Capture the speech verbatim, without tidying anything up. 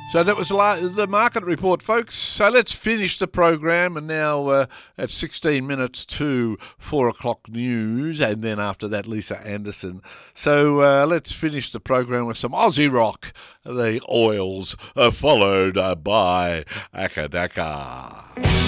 So that was the market report, folks. So let's finish the program, and now uh, at sixteen minutes to four o'clock news, and then after that, Lisa Anderson. So uh, let's finish the program with some Aussie rock, the Oils, uh, followed uh, by Akadaka.